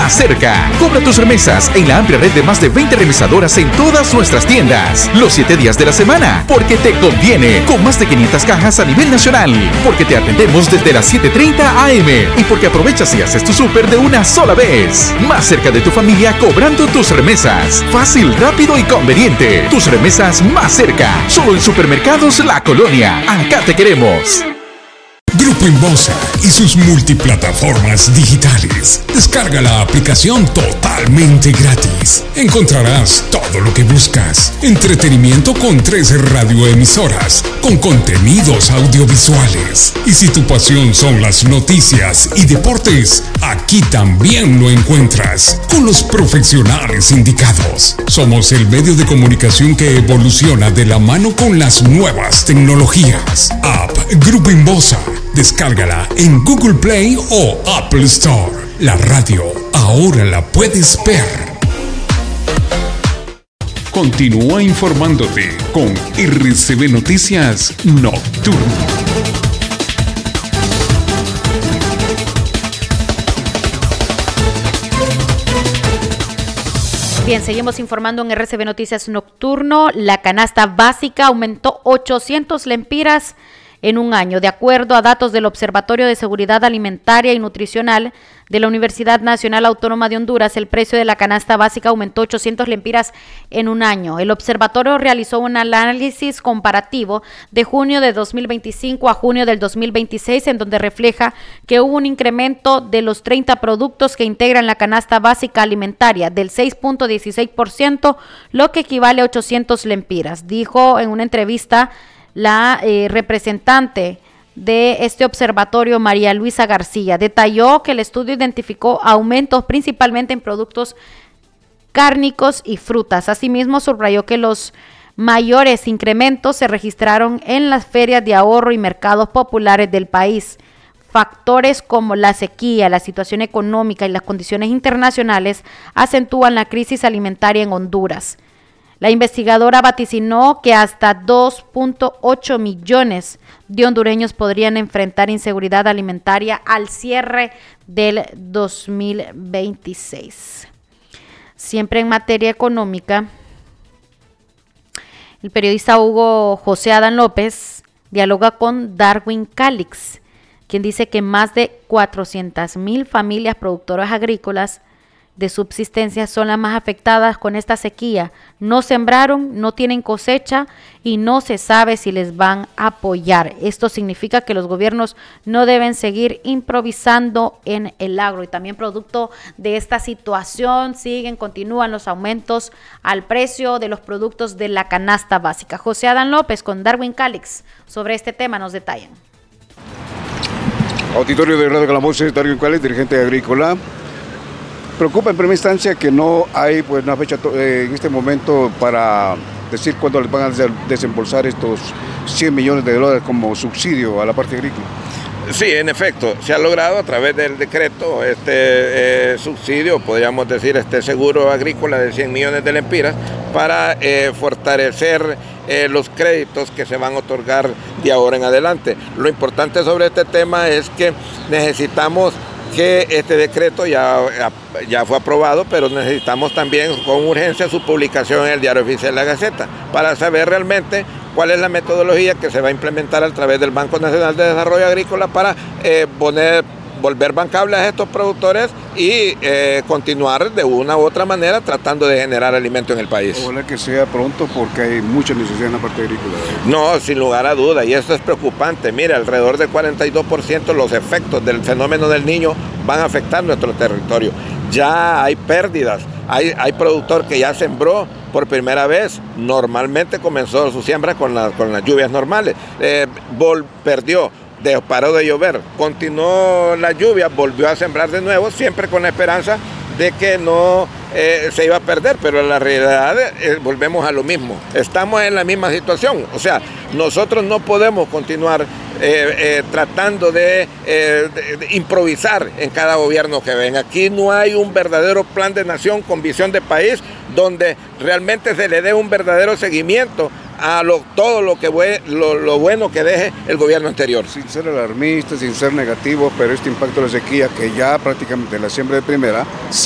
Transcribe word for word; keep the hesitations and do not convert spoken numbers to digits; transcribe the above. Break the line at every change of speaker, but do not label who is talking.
más cerca. Cobra tus remesas en la amplia red de más de veinte remesadoras en todas nuestras tiendas. Los siete días de la semana, porque te conviene. Con más de quinientas cajas a nivel nacional. Porque te atendemos desde las siete treinta a eme. Y porque aprovechas y haces tu súper de una sola vez. Más cerca de tu familia cobrando tus remesas. Fácil, rápido y conveniente. Tus remesas más cerca. Solo en Supermercados La Colonia. Acá te queremos.
Grupo Inbosa y sus multiplataformas digitales. Descarga la aplicación totalmente gratis. Encontrarás todo lo que buscas. Entretenimiento con trece radioemisoras, con contenidos audiovisuales. Y si tu pasión son las noticias y deportes, aquí también lo encuentras, con los profesionales indicados. Somos el medio de comunicación que evoluciona de la mano con las nuevas tecnologías. App Grupo Inbosa. Descárgala en Google Play o Apple Store. La radio ahora la puedes ver. Continúa informándote con R C B Noticias Nocturno.
Bien, seguimos informando en R C B Noticias Nocturno. La canasta básica aumentó ochocientos lempiras en un año. De acuerdo a datos del Observatorio de Seguridad Alimentaria y Nutricional de la Universidad Nacional Autónoma de Honduras, el precio de la canasta básica aumentó ochocientos lempiras en un año. El observatorio realizó un análisis comparativo de junio de dos mil veinticinco a junio del dos mil veintiséis, en donde refleja que hubo un incremento de los treinta productos que integran la canasta básica alimentaria del seis punto dieciséis por ciento, lo que equivale a ochocientos lempiras. Dijo en una entrevista la eh, representante de este observatorio, María Luisa García. Detalló que el estudio identificó aumentos principalmente en productos cárnicos y frutas. Asimismo, subrayó que los mayores incrementos se registraron en las ferias de ahorro y mercados populares del país. Factores como la sequía, la situación económica y las condiciones internacionales acentúan la crisis alimentaria en Honduras. La investigadora vaticinó que hasta dos punto ocho millones de hondureños podrían enfrentar inseguridad alimentaria al cierre del dos mil veintiséis. Siempre en materia económica, el periodista Hugo José Adán López dialoga con Darwin Calix, quien dice que más de cuatrocientas mil familias productoras agrícolas de subsistencia son las más afectadas con esta sequía. No sembraron, no tienen cosecha y no se sabe si les van a apoyar. Esto significa que los gobiernos no deben seguir improvisando en el agro. Y también producto de esta situación siguen, continúan los aumentos al precio de los productos de la canasta básica. José Adán López con Darwin Calix sobre este tema nos detallan.
Auditorio de Radio Calamoces, Darwin Calix, dirigente agrícola. Preocupa en primera instancia que no hay pues una fecha eh, en este momento para decir cuándo les van a desembolsar estos cien millones de dólares como subsidio a la parte agrícola.
Sí, en efecto, se ha logrado a través del decreto este eh, subsidio, podríamos decir este seguro agrícola de cien millones de lempiras para eh, fortalecer eh, los créditos que se van a otorgar de ahora en adelante. Lo importante sobre este tema es que necesitamos que este decreto ya, ya fue aprobado, pero necesitamos también con urgencia su publicación en el Diario Oficial de la Gaceta para saber realmente cuál es la metodología que se va a implementar a través del Banco Nacional de Desarrollo Agrícola para eh, poner, volver bancables a estos productores y eh, continuar de una u otra manera tratando de generar alimento en el país.
Ojalá que sea pronto porque hay mucha necesidad en la parte agrícola.
No, sin lugar a duda, y esto es preocupante. Mira, alrededor del cuarenta y dos por ciento los efectos del fenómeno del Niño van a afectar nuestro territorio. Ya hay pérdidas, hay, hay productor que ya sembró por primera vez, normalmente comenzó su siembra con, la, con las lluvias normales, eh, vol, perdió. De, paró de llover, continuó la lluvia, volvió a sembrar de nuevo, siempre con la esperanza de que no eh, se iba a perder, pero en la realidad eh, volvemos a lo mismo. Estamos en la misma situación, o sea, nosotros no podemos continuar eh, eh, tratando de, eh, de, de improvisar en cada gobierno que venga. Aquí no hay un verdadero plan de nación con visión de país donde realmente se le dé un verdadero seguimiento a lo, todo lo, que lo, lo bueno que deje el gobierno anterior.
Sin ser alarmista, sin ser negativo, pero este impacto de la sequía que ya prácticamente la siembra de primera